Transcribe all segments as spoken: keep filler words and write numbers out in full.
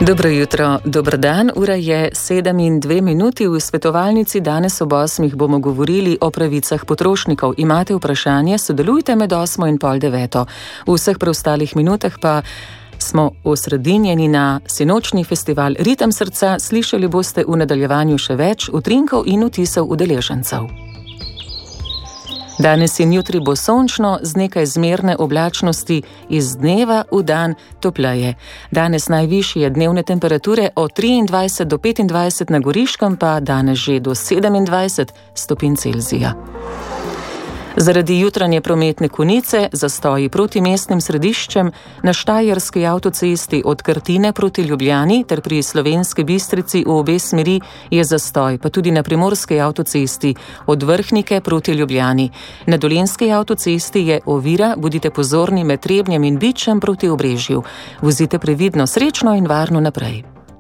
Dobro jutro, dober dan, ura je sedem in dve minuti. V svetovalnici danes ob osmih bomo govorili o pravicah potrošnikov. Imate vprašanje, sodelujte med osmo in pol deveto. V vseh preostalih minutah pa smo osredinjeni na sinočni festival Ritem srca. Slišali boste v nadaljevanju še več utrinkov in vtisov udeležencev. Danes in jutri bo sončno, z nekaj zmerne oblačnosti, iz dneva v dan topleje. Danes najvišje dnevne temperature od triindvajset do petindvajset, na Goriškem pa danes že do sedemindvajset stopinj Celzija. Zaradi jutranje prometne konice, zastoji proti mestnim središčem, na Štajerski avtocesti od Krtine proti Ljubljani ter pri Slovenski Bistrici v obe smeri je zastoj, pa tudi na Primorski avtocesti od Vrhnike proti Ljubljani. Na Dolenjski avtocesti je ovira, bodite pozorni med Trebnjem in Bičem proti Obrežju. Vozite previdno, srečno in varno naprej.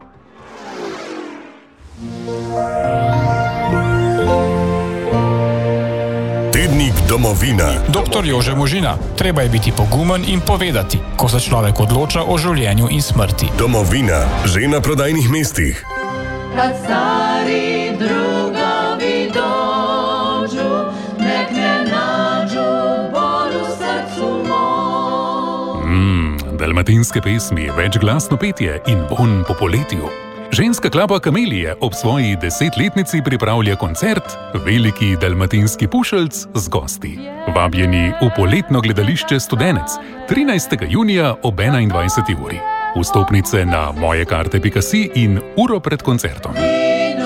Domovina. Doktor Jože Možina. Treba je biti pogumen in povedati, ko se človek odloča o življenju in smrti. Domovina. Že na prodajnih mestih. Kad stari drugovi dođu, nek ne nađu bol u srcu mom. Mmm, dalmatinske pesmi, večglasno petje in vonj po poletju. Ženska klapa Kamelije ob svoji desetletnici pripravlja koncert Veliki dalmatinski pušelc z gosti. Vabljeni v poletno gledališče Studenec trinajstega junija ob enaindvajseti uri. Vstopnice na mojekarte pika si in uro pred koncertom.